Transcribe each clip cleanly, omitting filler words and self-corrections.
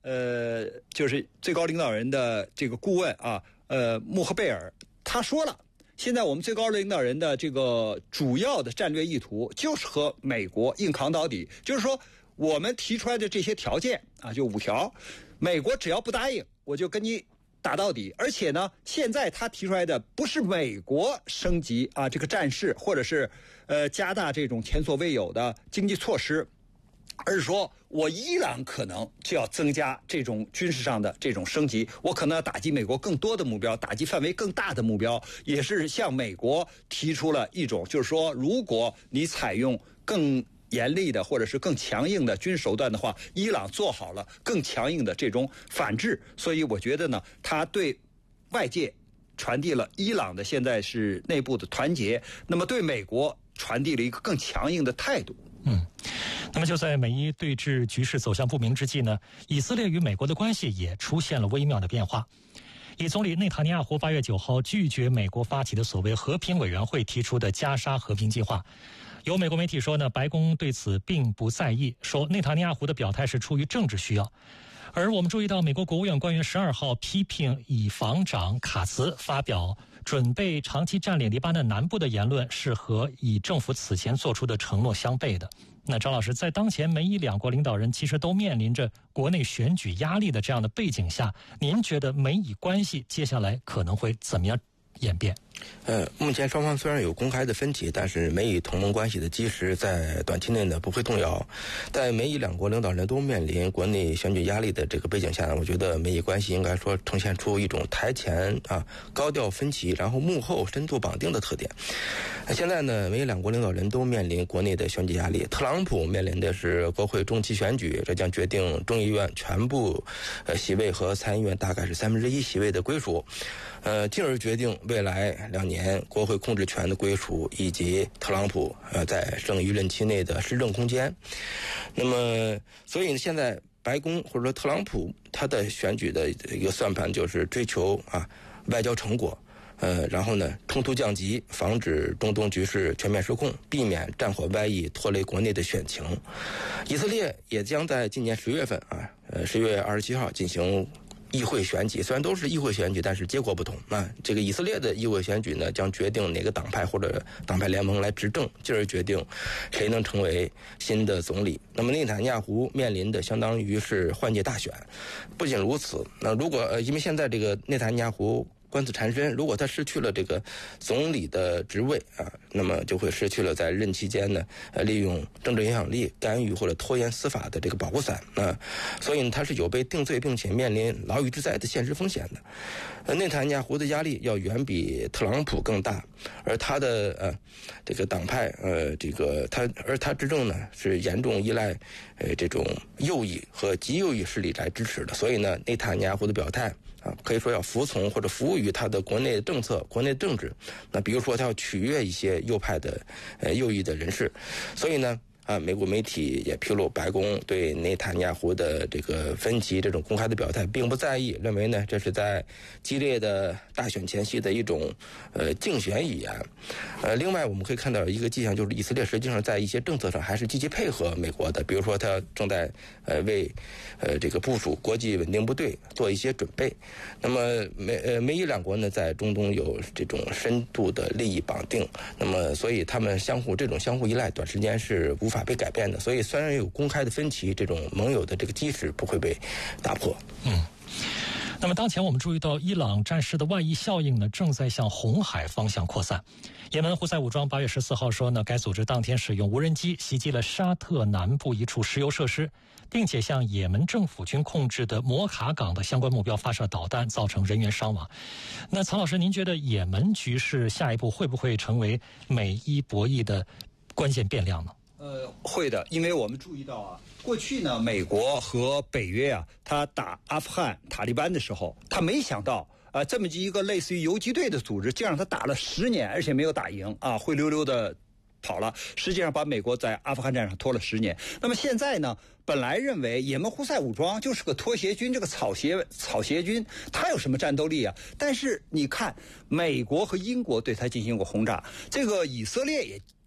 就是最高领导人的这个顾问啊，穆赫贝尔，他说了，现在我们最高领导人的这个主要的战略意图就是和美国硬扛到底，就是说我们提出来的这些条件啊，就5条，美国只要不答应，我就跟你打到底。而且呢，现在他提出来的不是美国升级啊这个战事，或者是加大这种前所未有的经济措施，而是说我伊朗可能就要增加这种军事上的这种升级，我可能要打击美国更多的目标，打击范围更大的目标，也是向美国提出了一种，就是说如果你采用更严厉的或者是更强硬的军事手段的话，伊朗做好了更强硬的这种反制。所以我觉得呢，他对外界传递了伊朗的现在是内部的团结，那么对美国传递了一个更强硬的态度。 那么就在美伊对峙局势走向不明之际呢，以色列与美国的关系也出现了微妙的变化。以总理内塔尼亚胡8月9号拒绝美国发起的所谓和平委员会提出的加沙和平计划。有美国媒体说呢，白宫对此并不在意，说内塔尼亚胡的表态是出于政治需要。而我们注意到，美国国务院官员12号批评以防长卡茨发表准备长期占领黎巴嫩南部的言论是和以政府此前做出的承诺相悖的。那张老师，在当前美伊两国领导人其实都面临着国内选举压力的这样的背景下，您觉得美以关系接下来可能会怎么样演变？ 目前双方虽然有公开的分歧，但是美以同盟关系的基石在短期内呢不会动摇。在美以两国领导人都面临国内选举压力的这个背景下，我觉得美以关系应该说呈现出一种台前高调分歧，然后幕后深度绑定的特点。现在呢，美以两国领导人都面临国内的选举压力。特朗普面临的是国会中期选举，这将决定众议院全部席位和参议院大概是1/3席位的归属，进而决定未来2年国会控制权的归属，以及特朗普在剩余任期内的施政空间。那么，所以现在白宫或者说特朗普他的选举的一个算盘就是追求外交成果，然后呢冲突降级，防止中东局势全面失控，避免战火外溢拖累国内的选情。以色列也将在今年10月份10月27号进行议会选举，虽然都是议会选举，但是结果不同。这个以色列的议会选举呢，将决定哪个党派或者党派联盟来执政，进而决定谁能成为新的总理。那么内塔尼亚胡面临的相当于是换届大选。不仅如此，那如果因为现在这个内塔尼亚胡官司缠身，如果他失去了这个总理的职位那么就会失去了在任期间呢利用政治影响力干预或者拖延司法的这个保护伞所以他是有被定罪并且面临牢狱之灾的现实风险的。内塔尼亚胡的压力要远比特朗普更大，而他的这个党派他执政呢是严重依赖这种右翼和极右翼势力来支持的，所以呢内塔尼亚胡的表态可以说要服从或者服务于他的国内政策、国内政治。那比如说，他要取悦一些右派的右翼的人士。所以呢，美国媒体也披露，白宫对内塔尼亚胡的这个分歧这种公开的表态并不在意，认为呢这是在激烈的大选前夕的一种竞选语言。另外我们可以看到一个迹象，就是以色列实际上在一些政策上还是积极配合美国的，比如说他正在为这个部署国际稳定部队做一些准备。那么美以两国呢在中东有这种深度的利益绑定，那么所以他们相互依赖，短时间是无法被改变的。所以虽然有公开的分歧，这种盟友的这个基石不会被打破。 那么当前我们注意到伊朗战事的外溢效应呢，正在向红海方向扩散。也门胡塞武装8月14号说呢，该组织当天使用无人机袭击了沙特南部一处石油设施，并且向也门政府军控制的摩卡港的相关目标发射导弹，造成人员伤亡。那曹老师，您觉得也门局势下一步会不会成为美伊博弈的关键变量呢？ 会的，因为我们注意到过去呢，美国和北约他打阿富汗塔利班的时候，他没想到这么一个类似于游击队的组织，竟让他打了10年，而且没有打赢灰溜溜的跑了，实际上把美国在阿富汗战场拖了10年。那么现在呢，本来认为也门胡塞武装就是个拖鞋军，这个草鞋军，他有什么战斗力啊？但是你看，美国和英国对他进行过轰炸，这个以色列也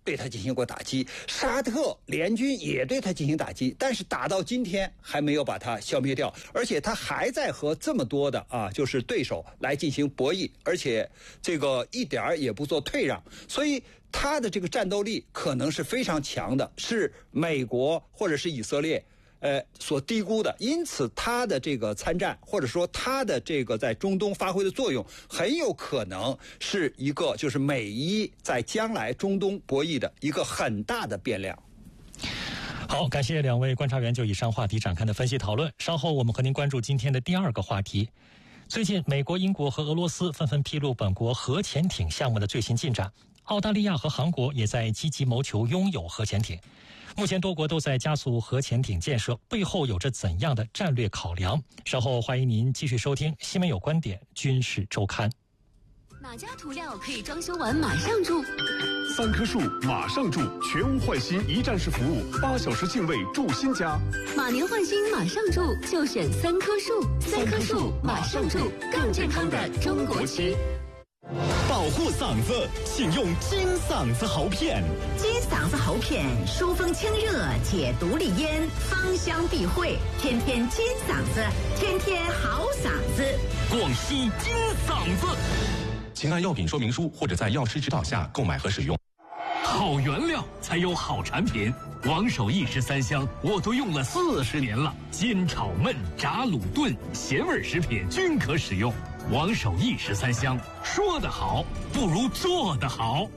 对他进行过打击，沙特联军也对他进行打击，但是打到今天还没有把他消灭掉，而且他还在和这么多的就是对手来进行博弈，而且这个一点也不做退让，所以他的这个战斗力可能是非常强的，是美国或者是以色列所低估的，因此他的这个参战，或者说他的这个在中东发挥的作用，很有可能是一个就是美伊在将来中东博弈的一个很大的变量。 好，感谢两位观察员就以上话题展开的分析讨论。稍后我们和您关注今天的第二个话题。最近，美国、英国和俄罗斯纷纷披露本国核潜艇项目的最新进展。澳大利亚和韩国也在积极谋求拥有核潜艇。目前多国都在加速核潜艇建设，背后有着怎样的战略考量？稍后欢迎您继续收听《新闻有观点·军事周刊》。 哪家涂料可以装修完马上住 ？3棵树马上住，全屋换新一站式服务，8小时净位住新家。 马年换新马上住，就选3棵树。3棵树马上住，更健康的中国区。 保护嗓子，请用金嗓子喉片。 金嗓子喉片疏风清热，解毒利咽，芳香避秽，天天金嗓子，天天好嗓子。 广西金嗓子。 请按药品说明书或者在药师指导下购买和使用。 好原料才有好产品，王守义食3香我都用了40年了，煎炒焖炸卤炖咸味食品均可使用。王守义食3香，说得好不如做得好。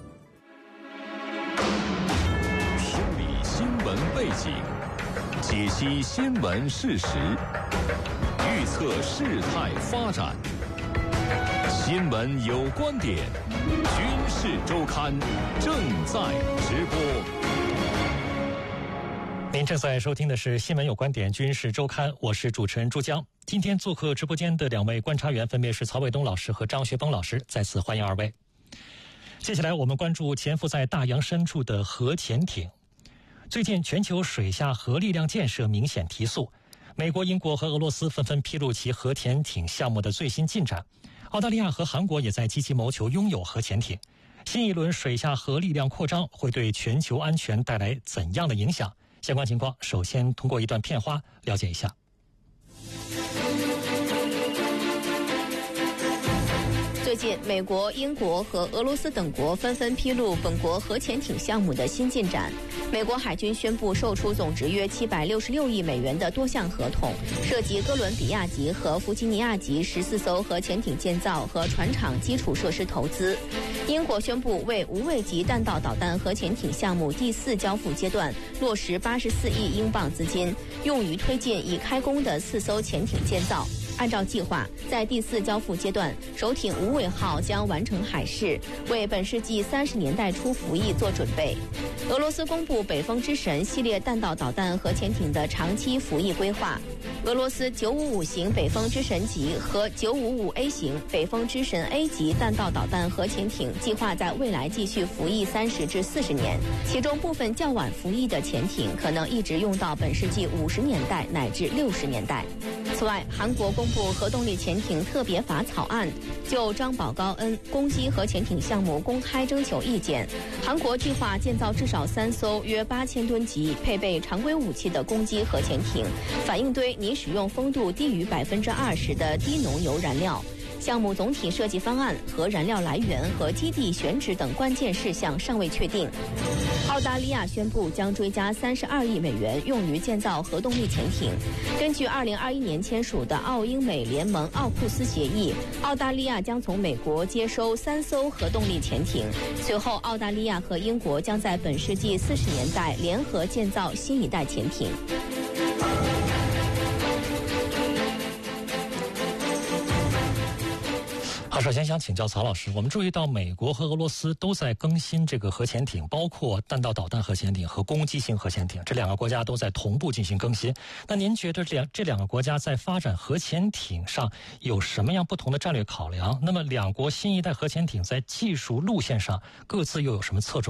梳理新闻背景，解析新闻事实，预测事态发展。新闻有观点，军事周刊正在直播。 您正在收听的是《新闻有观点·军事周刊》，我是主持人朱江。今天做客直播间的两位观察员分别是曹卫东老师和张学峰老师，再次欢迎二位。接下来我们关注潜伏在大洋深处的核潜艇。最近全球水下核力量建设明显提速，美国、英国和俄罗斯纷纷披露其核潜艇项目的最新进展。澳大利亚和韩国也在积极谋求拥有核潜艇。新一轮水下核力量扩张会对全球安全带来怎样的影响？相关情况首先通过一段片花了解一下。 最近，美国、英国和俄罗斯等国纷纷披露本国核潜艇项目的新进展。美国海军宣布售出总值约766亿美元的多项合同，涉及哥伦比亚级和弗吉尼亚级14艘核潜艇建造和船厂基础设施投资。英国宣布为无畏级弹道导弹核潜艇项目第4交付阶段落实84亿英镑资金，用于推进已开工的4艘潜艇建造。按照计划，在第4交付阶段，首艇无畏号将完成海试，为本世纪30年代初服役做准备。俄罗斯公布北风之神系列弹道导弹核潜艇的长期服役规划。俄罗斯955型北风之神级和955A 型北风之神 A 级弹道导弹核潜艇计划在未来继续服役30至40年，其中部分较晚服役的潜艇可能一直用到本世纪50年代乃至60年代。此外，韩国公布核动力潜艇特别法草案，就张宝高恩攻击核潜艇项目公开征求意见。韩国计划建造至少3艘约8000吨级、配备常规武器的攻击核潜艇，反应堆拟使用风度低于20%的低浓油燃料。项目总体设计方案、核燃料来源和基地选址等关键事项尚未确定。澳大利亚宣布将追加32亿美元用于建造核动力潜艇。根据2021年签署的澳英美联盟奥库斯协议，澳大利亚将从美国接收3艘核动力潜艇。随后，澳大利亚和英国将在本世纪40年代联合建造新一代潜艇。 好，首先想请教曹老师，我们注意到美国和俄罗斯都在更新这个核潜艇，包括弹道导弹核潜艇和攻击性核潜艇，这2个国家都在同步进行更新。那您觉得这两个国家在发展核潜艇上有什么样不同的战略考量？那么2国新一代核潜艇在技术路线上各自又有什么侧重呢？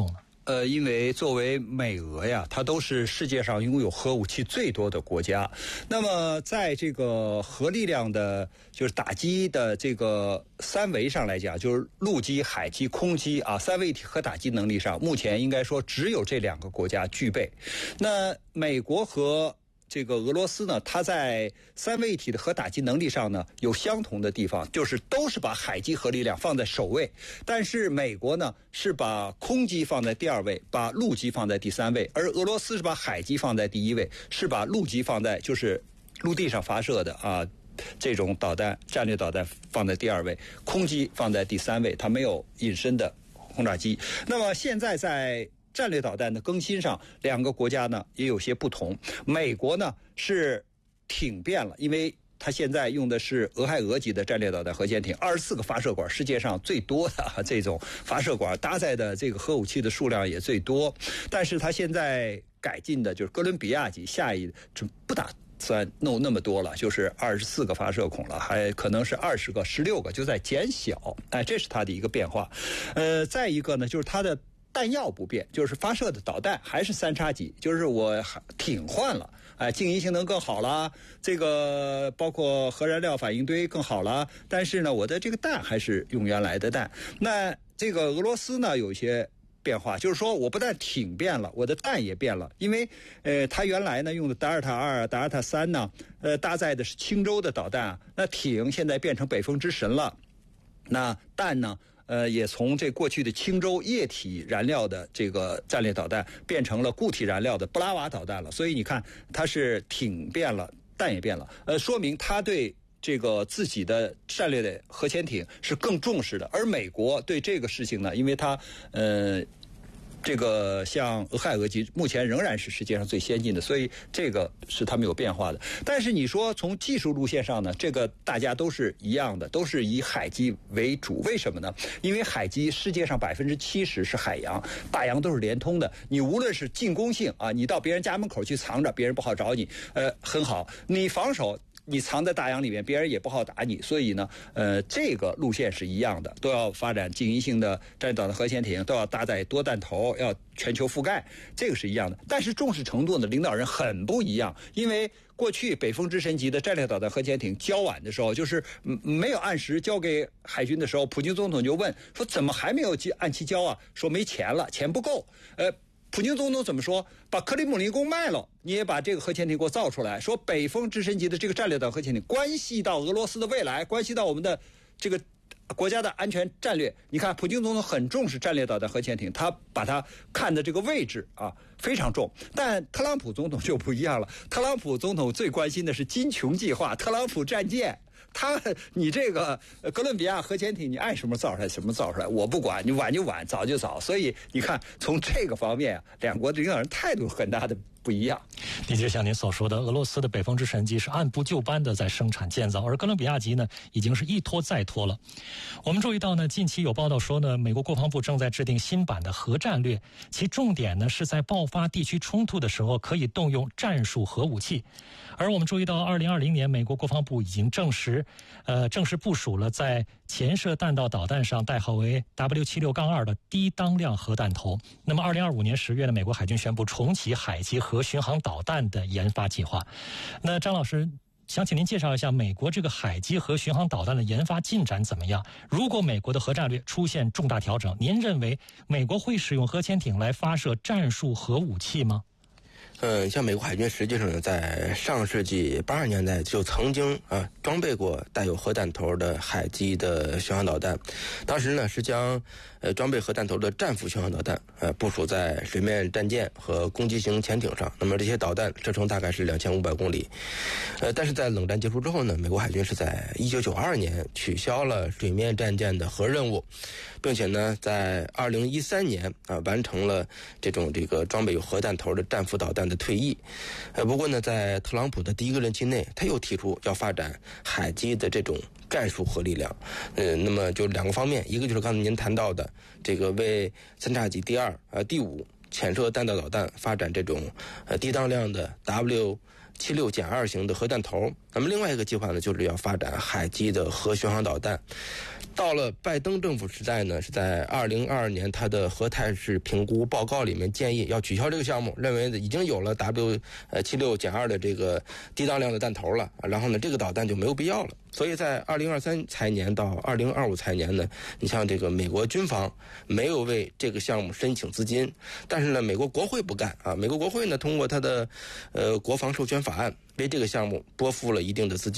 因为作为美俄呀，它都是世界上拥有核武器最多的国家。那么在这个核力量的，就是打击的这个三维上来讲，就是陆基、海基、空基啊，三位一体核打击能力上，目前应该说只有这2个国家具备。那美国和这个俄罗斯呢，它在三位一体的核打击能力上呢有相同的地方，就是都是把海基核力量放在首位，但是美国呢是把空基放在第2位，把陆基放在第3位，而俄罗斯是把海基放在第1位，是把陆基放在就是陆地上发射的啊这种导弹战略导弹放在第2位，空基放在第3位，它没有隐身的轰炸机。那么现在在战略导弹的更新上，2个国家呢也有些不同。美国呢是挺变了，因为它现在用的是俄亥俄级的战略导弹核潜艇，24个发射管，世界上最多的这种发射管搭载的这个核武器的数量也最多。但是它现在改进的就是哥伦比亚级，下一就不打算弄那么多了，就是24个发射孔了，还可能是20个、16个，就在减小。哎，这是它的一个变化。再一个呢，就是它的弹药不变，就是发射的导弹还是3叉戟，就是我挺换了，哎，静音性能更好了，这个包括核燃料反应堆更好了，但是呢，我的这个弹还是用原来的弹。那这个俄罗斯呢，有一些变化，就是说我不但挺变了，我的弹也变了，因为它原来呢用的达尔塔2、达尔塔3呢，搭载的是青州的导弹，那挺现在变成北风之神了，那弹呢？也从这过去的青州液体燃料的这个战略导弹变成了固体燃料的布拉瓦导弹了，所以你看它是挺变了，弹也变了，说明它对这个自己的战略的核潜艇是更重视的，而美国对这个事情呢，因为它这个像俄亥俄级目前仍然是世界上最先进的，所以这个是他们有变化的。但是你说从技术路线上呢，这个大家都是一样的，都是以海基为主。为什么呢？因为海基世界上70%是海洋，大洋都是连通的。你无论是进攻性啊，你到别人家门口去藏着，别人不好找你，很好。你防守，你藏在大洋里面，别人也不好打你，所以呢，这个路线是一样的，都要发展静音性的战略导弹核潜艇，都要搭载多弹头，要全球覆盖，这个是一样的。但是重视程度呢，领导人很不一样，因为过去北风之神级的战略导弹核潜艇交晚的时候，就是没有按时交给海军的时候，普京总统就问说怎么还没有按期交啊？说没钱了，钱不够。普京总统怎么说？把克里姆林宫卖了，你也把这个核潜艇给我造出来。说北风之神级的这个战略导弹核潜艇关系到俄罗斯的未来，关系到我们的这个国家的安全战略。你看，普京总统很重视战略导弹核潜艇，他把它看的这个位置啊非常重。但特朗普总统就不一样了，特朗普总统最关心的是金琼计划，特朗普战舰。你这个哥伦比亚核潜艇，你爱什么造出来什么造出来，我不管，你晚就晚，早就早。所以你看，从这个方面，两国的领导人态度很大的不一样。 的确，像您所说的，俄罗斯的北风之神级是按部就班的在生产建造，而哥伦比亚级呢，已经是一拖再拖了。我们注意到呢，近期有报道说呢，美国国防部正在制定新版的核战略，其重点呢是在爆发地区冲突的时候可以动用战术核武器。而我们注意到，2020年美国国防部已经正式部署了在潜射弹道导弹上代号为 W76-2 的低当量核弹头。那么2025年10月呢，美国海军宣布重启海基核巡航导弹的研发计划。那张老师，想请您介绍一下美国这个海基核巡航导弹的研发进展怎么样？如果美国的核战略出现重大调整，您认为美国会使用核潜艇来发射战术核武器吗？ 像美国海军实际上在上世纪80年代就曾经装备过带有核弹头的海基的巡航导弹，当时呢是将装备核弹头的战斧巡航导弹部署在水面战舰和攻击型潜艇上。那么这些导弹射程大概是2500公里。但是在冷战结束之后呢，美国海军是在1992年取消了水面战舰的核任务，并且呢在2013年完成了这个装备有核弹头的战斧导弹的退役。不过呢，在特朗普的第一个任期内，他又提出要发展海基的这种战术核力量。那么就两个方面，一个就是刚才您谈到的这个为3叉戟第2、第5潜射弹道导弹发展这种低当量的 76-2型的核弹头。那么另外一个计划呢，就是要发展海基的核巡航导弹。到了拜登政府时代呢，是在2022年他的核态势评估报告里面建议要取消这个项目，认为已经有了 76-2的这个低当量的弹头了，然后呢这个导弹就没有必要了。所以在2023财年到2025财年呢，你像这个美国军方没有为这个项目申请资金，但是呢美国国会不干啊，美国国会呢通过他的国防授权法案为这个项目拨付了一定的资金。